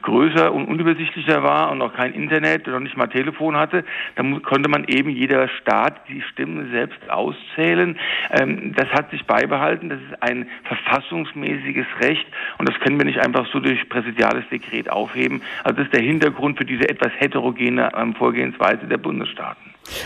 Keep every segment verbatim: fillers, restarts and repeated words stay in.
größer und unübersichtlicher war und noch kein Internet oder nicht mal Telefon hatte, dann konnte man eben jeder Staat die Stimmen selbst auszählen. Ähm, das hat sich beibehalten. Das ist ein verfassungsmäßiges Recht und das können wir nicht einfach so durch präsidiales Dekret aufheben. Also das ist der Hintergrund für diese etwas heterogene ähm, Vorgehensweise der Bundesstaaten.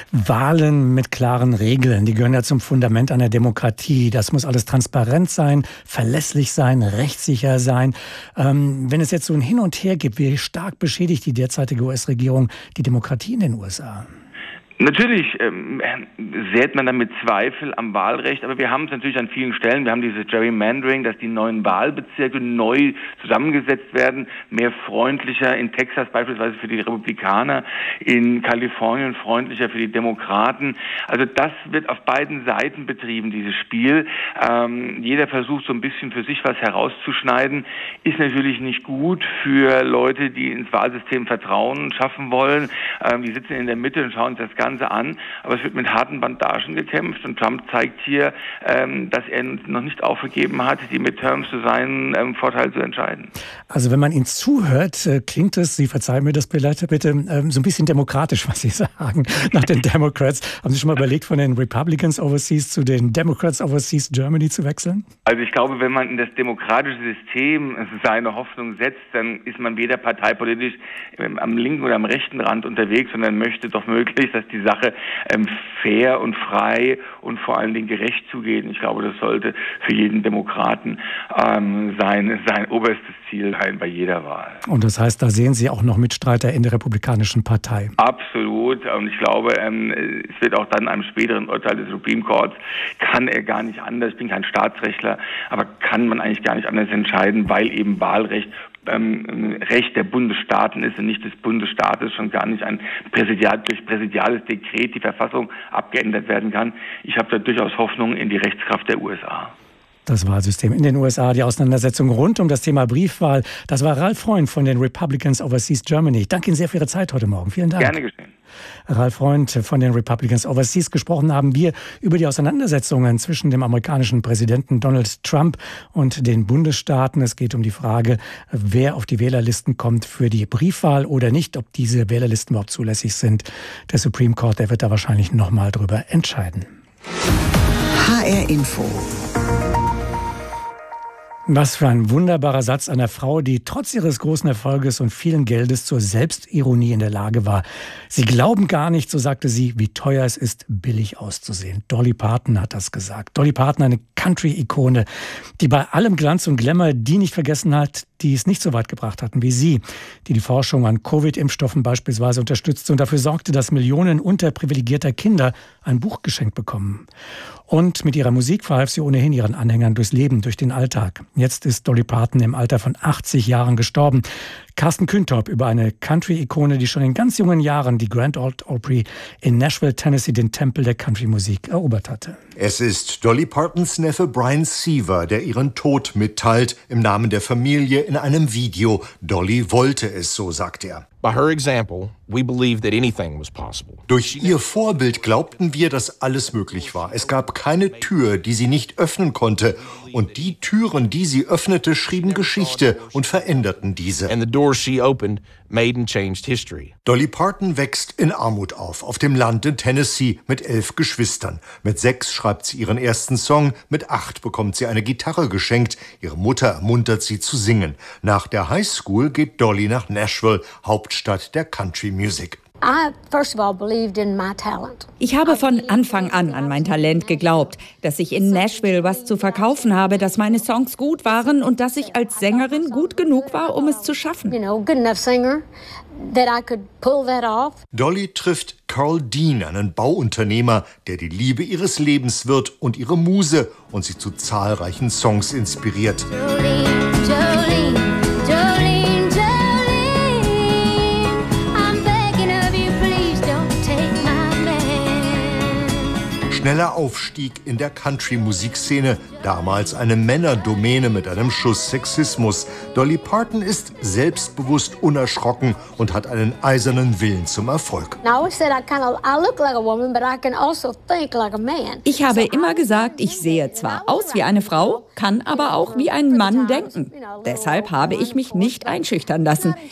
Wahlen mit klaren Regeln, die gehören ja zum Fundament einer Demokratie. Das muss alles transparent sein, verlässlich sein, rechtssicher sein. Ähm, wenn es jetzt so ein Hin und Her gibt, wie stark beschädigt die derzeitige U S-Regierung die Demokratie in den U S A? Natürlich ähm, sät man damit Zweifel am Wahlrecht, aber wir haben es natürlich an vielen Stellen. Wir haben dieses Gerrymandering, dass die neuen Wahlbezirke neu zusammengesetzt werden, mehr freundlicher in Texas beispielsweise für die Republikaner, in Kalifornien freundlicher für die Demokraten. Also das wird auf beiden Seiten betrieben, dieses Spiel. Ähm, jeder versucht so ein bisschen für sich was herauszuschneiden, ist natürlich nicht gut für Leute, die ins Wahlsystem Vertrauen schaffen wollen. Ähm, die sitzen in der Mitte und schauen sich das Ganze an, aber es wird mit harten Bandagen gekämpft und Trump zeigt hier, ähm, dass er noch nicht aufgegeben hat, die Midterms zu seinem ähm, Vorteil zu entscheiden. Also wenn man Ihnen zuhört, äh, klingt es, Sie verzeihen mir das bitte, bitte ähm, so ein bisschen demokratisch, was Sie sagen, nach den Democrats. Haben Sie schon mal überlegt, von den Republicans Overseas zu den Democrats Overseas Germany zu wechseln? Also ich glaube, wenn man in das demokratische System seine Hoffnung setzt, dann ist man weder parteipolitisch ähm, am linken oder am rechten Rand unterwegs, sondern möchte doch möglichst, dass die Sache ähm, fair und frei und vor allen Dingen gerecht zugeht. Ich glaube, das sollte für jeden Demokraten ähm, sein, sein oberstes Ziel sein bei jeder Wahl. Und das heißt, da sehen Sie auch noch Mitstreiter in der Republikanischen Partei? Absolut. Und ich glaube, ähm, es wird auch dann einem späteren Urteil des Supreme Courts, kann er gar nicht anders, ich bin kein Staatsrechtler, aber kann man eigentlich gar nicht anders entscheiden, weil eben Wahlrecht Ähm, Recht der Bundesstaaten ist und nicht des Bundesstaates, schon gar nicht ein Präsidial, durch präsidiales Dekret die Verfassung abgeändert werden kann. Ich habe da durchaus Hoffnung in die Rechtskraft der U S A. Das Wahlsystem in den U S A, die Auseinandersetzung rund um das Thema Briefwahl. Das war Ralf Freund von den Republicans Overseas Germany. Ich danke Ihnen sehr für Ihre Zeit heute Morgen. Vielen Dank. Gerne geschehen. Ralf Freund von den Republicans Overseas. Gesprochen haben wir über die Auseinandersetzungen zwischen dem amerikanischen Präsidenten Donald Trump und den Bundesstaaten. Es geht um die Frage, wer auf die Wählerlisten kommt für die Briefwahl oder nicht, ob diese Wählerlisten überhaupt zulässig sind. Der Supreme Court, der wird da wahrscheinlich noch mal drüber entscheiden. H R Info. Was für ein wunderbarer Satz einer Frau, die trotz ihres großen Erfolges und vielen Geldes zur Selbstironie in der Lage war. Sie glauben gar nicht, so sagte sie, wie teuer es ist, billig auszusehen. Dolly Parton hat das gesagt. Dolly Parton, eine Country-Ikone, die bei allem Glanz und Glamour die nicht vergessen hat, die es nicht so weit gebracht hatten wie sie, die die Forschung an Covid-Impfstoffen beispielsweise unterstützte und dafür sorgte, dass Millionen unterprivilegierter Kinder ein Buch geschenkt bekommen. Und mit ihrer Musik verhalf sie ohnehin ihren Anhängern durchs Leben, durch den Alltag. Jetzt ist Dolly Parton im Alter von achtzig Jahren gestorben. Carsten Kühntorp über eine Country-Ikone, die schon in ganz jungen Jahren die Grand Ole Opry in Nashville, Tennessee, den Tempel der Country-Musik erobert hatte. Es ist Dolly Partons Neffe Brian Seaver, der ihren Tod mitteilt, im Namen der Familie in einem Video. Dolly wollte es, so sagt er. By her example, we believed that anything was possible. Durch ihr Vorbild glaubten wir, dass alles möglich war. Es gab keine Tür, die sie nicht öffnen konnte. Und die Türen, die sie öffnete, schrieben Geschichte und veränderten diese. And the doors she opened made and changed history. Dolly Parton wächst in Armut auf, auf dem Land in Tennessee mit elf Geschwistern. Mit sechs schreibt sie ihren ersten Song, mit acht bekommt sie eine Gitarre geschenkt. Ihre Mutter ermuntert sie zu singen. Nach der Highschool geht Dolly nach Nashville, Hauptstadt der Country Music. Ich habe von Anfang an an mein Talent geglaubt, dass ich in Nashville was zu verkaufen habe, dass meine Songs gut waren und dass ich als Sängerin gut genug war, um es zu schaffen. Dolly trifft Carl Dean, einen Bauunternehmer, der die Liebe ihres Lebens wird und ihre Muse und sie zu zahlreichen Songs inspiriert. Jolene, Jolene, Jolene. Schneller Aufstieg in der Country-Musikszene, damals eine Männerdomäne mit einem Schuss Sexismus. Dolly Parton ist selbstbewusst unerschrocken und hat einen eisernen Willen zum Erfolg. Ich habe immer gesagt, ich sehe zwar aus wie eine Frau, kann aber auch wie ein Mann denken. Deshalb habe ich mich nicht einschüchtern lassen.